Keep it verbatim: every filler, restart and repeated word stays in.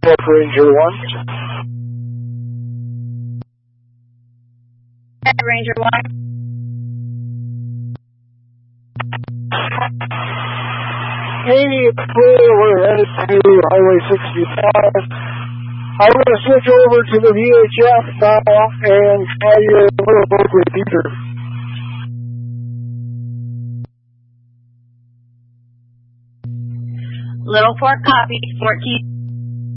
F Ranger one. F Ranger one. Hey, we're headed to Highway sixty-five. I'm going to switch over to the V H F now and try your little boat repeater. Little Fork copy, fourteen.